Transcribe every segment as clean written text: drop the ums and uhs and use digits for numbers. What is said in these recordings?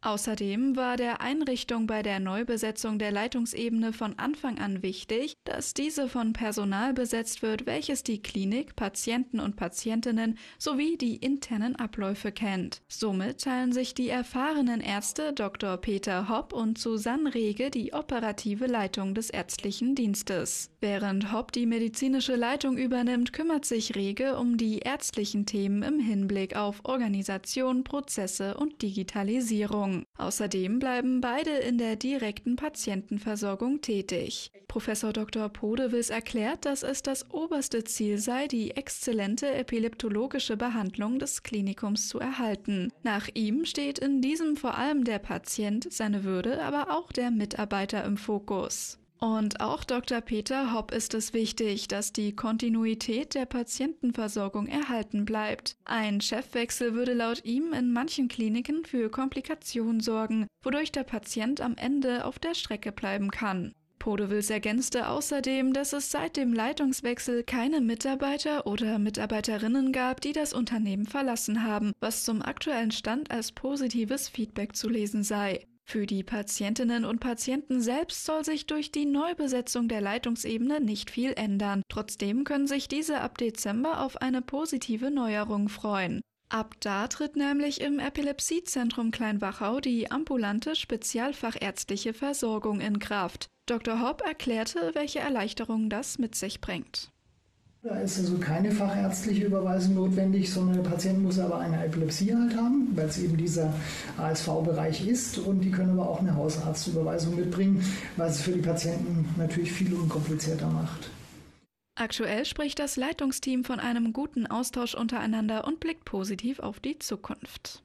Außerdem war der Einrichtung bei der Neubesetzung der Leitungsebene von Anfang an wichtig, dass diese von Personal besetzt wird, welches die Klinik, Patienten und Patientinnen sowie die internen Abläufe kennt. Somit teilen sich die erfahrenen Ärzte Dr. Peter Hopp und Susanne Rege die operative Leitung des ärztlichen Dienstes. Während Hopp die medizinische Leitung übernimmt, kümmert sich Rege um die ärztlichen Themen im Hinblick auf Organisation, Prozesse und Digitalisierung. Außerdem bleiben beide in der direkten Patientenversorgung tätig. Professor Dr. Podewils erklärt, dass es das oberste Ziel sei, die exzellente epileptologische Behandlung des Klinikums zu erhalten. Nach ihm steht in diesem vor allem der Patient, seine Würde, aber auch der Mitarbeiter im Fokus. Und auch Dr. Peter Hopp ist es wichtig, dass die Kontinuität der Patientenversorgung erhalten bleibt. Ein Chefwechsel würde laut ihm in manchen Kliniken für Komplikationen sorgen, wodurch der Patient am Ende auf der Strecke bleiben kann. Podewils ergänzte außerdem, dass es seit dem Leitungswechsel keine Mitarbeiter oder Mitarbeiterinnen gab, die das Unternehmen verlassen haben, was zum aktuellen Stand als positives Feedback zu lesen sei. Für die Patientinnen und Patienten selbst soll sich durch die Neubesetzung der Leitungsebene nicht viel ändern. Trotzdem können sich diese ab Dezember auf eine positive Neuerung freuen. Ab da tritt nämlich im Epilepsiezentrum Kleinwachau die ambulante spezialfachärztliche Versorgung in Kraft. Dr. Hopp erklärte, welche Erleichterungen das mit sich bringt. Da ist also keine fachärztliche Überweisung notwendig, sondern der Patient muss aber eine Epilepsie halt haben, weil es eben dieser ASV-Bereich ist, und die können aber auch eine Hausarztüberweisung mitbringen, was es für die Patienten natürlich viel unkomplizierter macht. Aktuell spricht das Leitungsteam von einem guten Austausch untereinander und blickt positiv auf die Zukunft.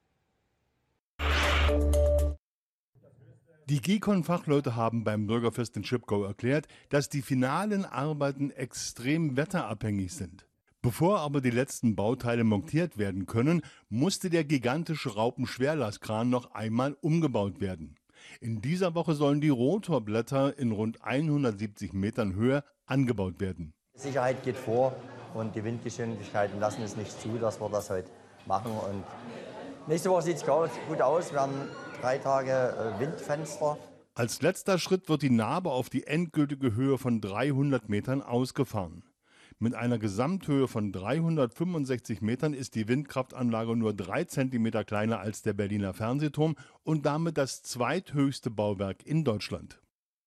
Die GECON-Fachleute haben beim Bürgerfest in Schipkow erklärt, dass die finalen Arbeiten extrem wetterabhängig sind. Bevor aber die letzten Bauteile montiert werden können, musste der gigantische Raupenschwerlastkran noch einmal umgebaut werden. In dieser Woche sollen die Rotorblätter in rund 170 Metern Höhe angebaut werden. Sicherheit geht vor und die Windgeschwindigkeiten lassen es nicht zu, dass wir das heute machen. Und nächste Woche sieht es gut aus. Wir haben 3 Tage Windfenster. Als letzter Schritt wird die Narbe auf die endgültige Höhe von 300 Metern ausgefahren. Mit einer Gesamthöhe von 365 Metern ist die Windkraftanlage nur 3 Zentimeter kleiner als der Berliner Fernsehturm und damit das zweithöchste Bauwerk in Deutschland.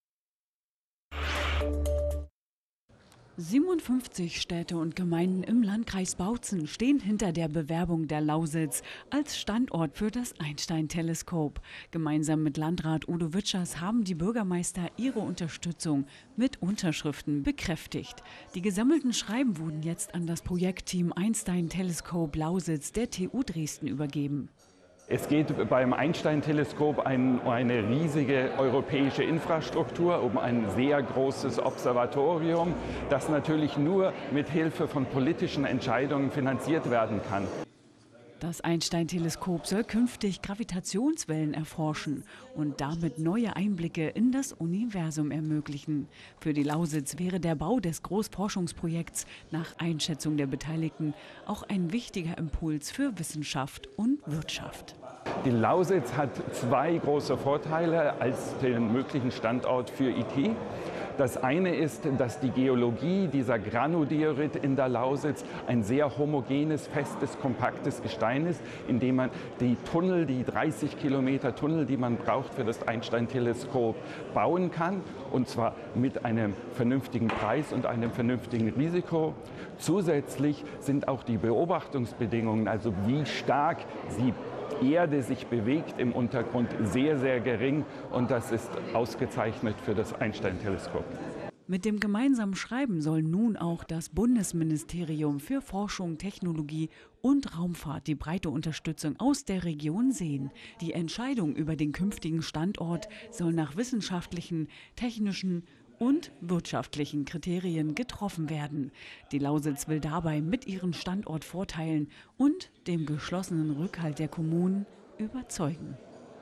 57 Städte und Gemeinden im Landkreis Bautzen stehen hinter der Bewerbung der Lausitz als Standort für das Einstein-Teleskop. Gemeinsam mit Landrat Udo Witschers haben die Bürgermeister ihre Unterstützung mit Unterschriften bekräftigt. Die gesammelten Schreiben wurden jetzt an das Projektteam Einstein-Teleskop Lausitz der TU Dresden übergeben. Es geht beim Einstein-Teleskop um eine riesige europäische Infrastruktur, um ein sehr großes Observatorium, das natürlich nur mit Hilfe von politischen Entscheidungen finanziert werden kann. Das Einstein-Teleskop soll künftig Gravitationswellen erforschen und damit neue Einblicke in das Universum ermöglichen. Für die Lausitz wäre der Bau des Großforschungsprojekts nach Einschätzung der Beteiligten auch ein wichtiger Impuls für Wissenschaft und Wirtschaft. Die Lausitz hat 2 große Vorteile als den möglichen Standort für IT. Das eine ist, dass die Geologie, dieser Granodiorit in der Lausitz, ein sehr homogenes, festes, kompaktes Gestein ist, in dem man die Tunnel, die 30 Kilometer Tunnel, die man braucht für das Einstein-Teleskop, bauen kann. Und zwar mit einem vernünftigen Preis und einem vernünftigen Risiko. Zusätzlich sind auch die Beobachtungsbedingungen, also wie stark die Erde sich bewegt im Untergrund, sehr, sehr gering, und das ist ausgezeichnet für das Einstein-Teleskop. Mit dem gemeinsamen Schreiben soll nun auch das Bundesministerium für Forschung, Technologie und Raumfahrt die breite Unterstützung aus der Region sehen. Die Entscheidung über den künftigen Standort soll nach wissenschaftlichen, technischen und wirtschaftlichen Kriterien getroffen werden. Die Lausitz will dabei mit ihren Standortvorteilen und dem geschlossenen Rückhalt der Kommunen überzeugen.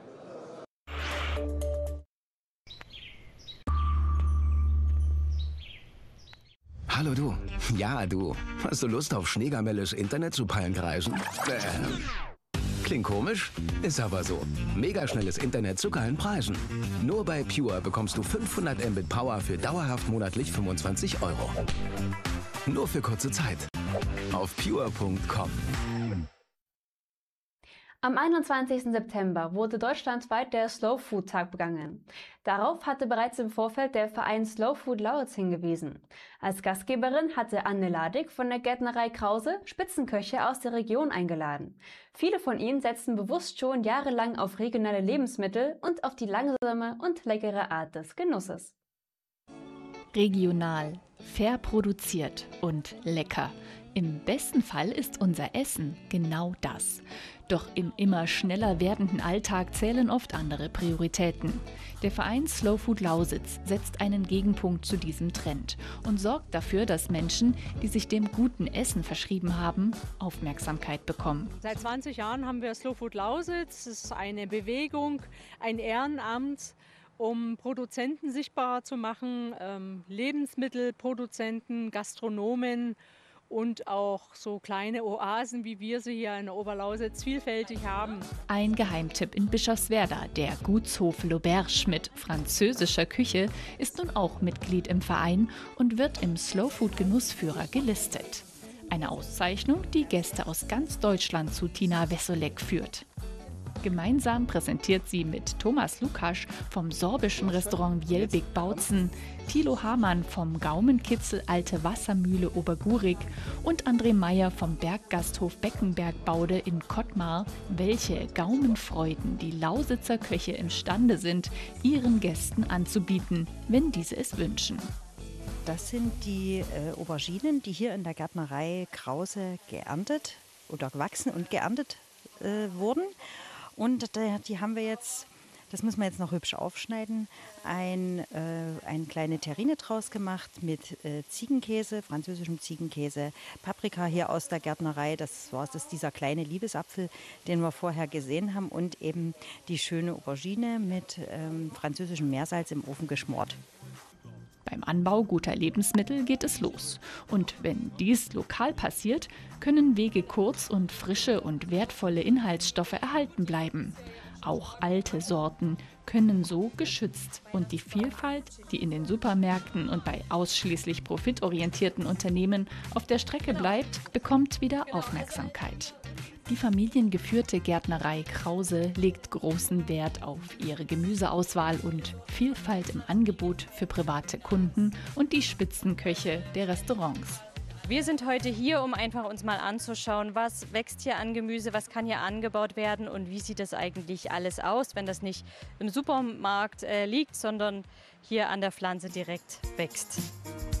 Hallo du. Ja, du. Hast du Lust auf Schneegamelles Internet zu Pallenkreisen? Klingt komisch, ist aber so. Mega schnelles Internet zu geilen Preisen. Nur bei Pure bekommst du 500 Mbit Power für dauerhaft monatlich 25 €. Nur für kurze Zeit. Auf pure.com. Am 21. September wurde deutschlandweit der Slow Food Tag begangen. Darauf hatte bereits im Vorfeld der Verein Slow Food Lausitz hingewiesen. Als Gastgeberin hatte Anne Ladig von der Gärtnerei Krause Spitzenköche aus der Region eingeladen. Viele von ihnen setzten bewusst schon jahrelang auf regionale Lebensmittel und auf die langsame und leckere Art des Genusses. Regional, fair produziert und lecker. Im besten Fall ist unser Essen genau das. Doch im immer schneller werdenden Alltag zählen oft andere Prioritäten. Der Verein Slow Food Lausitz setzt einen Gegenpunkt zu diesem Trend und sorgt dafür, dass Menschen, die sich dem guten Essen verschrieben haben, Aufmerksamkeit bekommen. Seit 20 Jahren haben wir Slow Food Lausitz. Es ist eine Bewegung, ein Ehrenamt, um Produzenten sichtbarer zu machen, Lebensmittelproduzenten, Gastronomen und auch so kleine Oasen, wie wir sie hier in der Oberlausitz vielfältig haben. Ein Geheimtipp in Bischofswerda, der Gutshof L'Auberge mit französischer Küche, ist nun auch Mitglied im Verein und wird im Slow Food Genussführer gelistet. Eine Auszeichnung, die Gäste aus ganz Deutschland zu Tina Wessolek führt. Gemeinsam präsentiert sie mit Thomas Lukasch vom sorbischen Restaurant Vielbeek-Bautzen, Thilo Hamann vom Gaumenkitzel Alte Wassermühle Obergurig und André Meyer vom Berggasthof Beckenberg-Baude in Kottmar, welche Gaumenfreuden die Lausitzer Köche imstande sind, ihren Gästen anzubieten, wenn diese es wünschen. Das sind die Auberginen, die hier in der Gärtnerei Krause geerntet oder gewachsen und geerntet wurden. Und die haben wir jetzt, das müssen wir jetzt noch hübsch aufschneiden, eine kleine Terrine draus gemacht mit Ziegenkäse, französischem Ziegenkäse, Paprika hier aus der Gärtnerei, das ist dieser kleine Liebesapfel, den wir vorher gesehen haben, und eben die schöne Aubergine mit französischem Meersalz im Ofen geschmort. Beim Anbau guter Lebensmittel geht es los. Und wenn dies lokal passiert, können Wege kurz und frische und wertvolle Inhaltsstoffe erhalten bleiben. Auch alte Sorten können so geschützt und die Vielfalt, die in den Supermärkten und bei ausschließlich profitorientierten Unternehmen auf der Strecke bleibt, bekommt wieder Aufmerksamkeit. Die familiengeführte Gärtnerei Krause legt großen Wert auf ihre Gemüseauswahl und Vielfalt im Angebot für private Kunden und die Spitzenköche der Restaurants. Wir sind heute hier, um einfach uns mal anzuschauen, was wächst hier an Gemüse, was kann hier angebaut werden und wie sieht das eigentlich alles aus, wenn das nicht im Supermarkt liegt, sondern hier an der Pflanze direkt wächst.